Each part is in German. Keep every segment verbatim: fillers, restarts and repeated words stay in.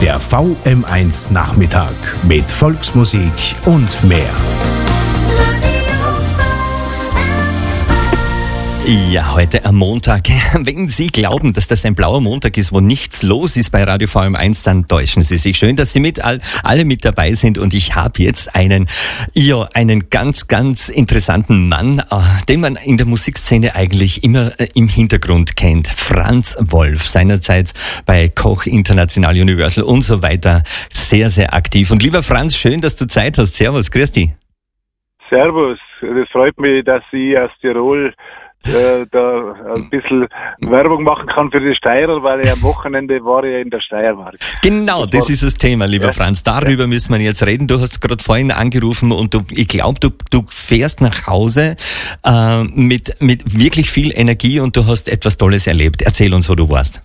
Der V M eins Nachmittag mit Volksmusik und mehr. Ja, heute am Montag. Wenn Sie glauben, dass das ein blauer Montag ist, wo nichts los ist bei Radio V M eins, dann täuschen Sie sich. Schön, dass Sie mit all, alle mit dabei sind, und ich habe jetzt einen, ja, einen ganz, ganz interessanten Mann, äh, den man in der Musikszene eigentlich immer äh, im Hintergrund kennt. Franz Wolf, seinerzeit bei Koch International Universal und so weiter, sehr, sehr aktiv. Und lieber Franz, schön, dass du Zeit hast. Servus, grüß dich. Servus, es freut mich, dass ich aus Tirol Äh, da ein bisschen Werbung machen kann für die Steirer, weil ich am Wochenende war ich in der Steiermark. Genau, das, das ist das Thema, lieber ja. Franz. Darüber ja. müssen wir jetzt reden. Du hast gerade vorhin angerufen und du, ich glaube, du, du fährst nach Hause äh, mit, mit wirklich viel Energie und du hast etwas Tolles erlebt. Erzähl uns, wo du warst.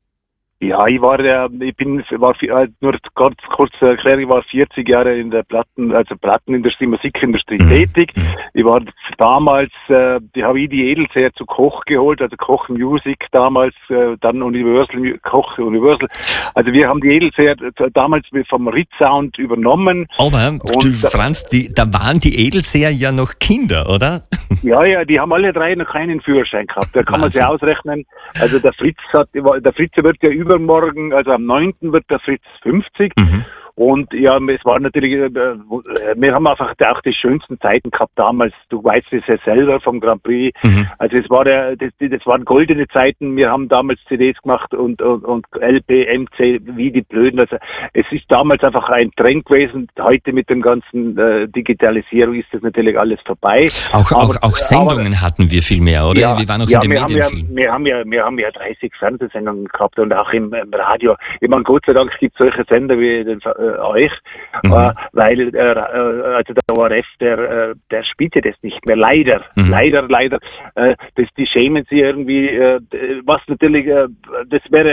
Ja, ich war ja, ich bin, war nur ganz kurz erklären, ich war vierzig Jahre in der Platten, also Plattenindustrie, Musikindustrie mhm. tätig. Ich war damals, äh, die habe ich die Edelseher zu Koch geholt, also Koch Music damals, äh, dann Universal, Koch Universal. Also wir haben die Edelseher damals vom Ritz Sound übernommen. Aber, und, du, Franz, die, da waren die Edelseher ja noch Kinder, oder? Ja, ja, die haben alle drei noch keinen Führerschein gehabt. Da kann Wahnsinn. Man sich ausrechnen. Also der Fritz hat, der Fritz wird ja übermorgen, also am neunten wird der Fritz fünfzig. Mhm. Und ja, es war natürlich, äh, wir haben einfach auch die schönsten Zeiten gehabt damals. Du weißt es ja selber vom Grand Prix. Mhm. Also es war der, das, das waren goldene Zeiten. Wir haben damals C Ds gemacht und, und, und L P, M C, wie die Blöden. Also es ist damals einfach ein Trend gewesen. Heute mit dem ganzen äh, Digitalisierung ist das natürlich alles vorbei. Auch, aber, auch, auch Sendungen aber, hatten wir viel mehr, oder? Ja, wir waren auch ja, in den wir Medien haben viel. Ja, wir haben ja, wir haben ja dreißig Fernsehsendungen gehabt und auch im, im Radio. Ich meine, Gott sei Dank gibt es solche Sender wie den äh, euch, mhm. äh, weil äh, also der O R F, der, äh, der spielt ja das nicht mehr. Leider, mhm. leider, leider. Äh, das, die schämen sie irgendwie, äh, was natürlich, äh, das wäre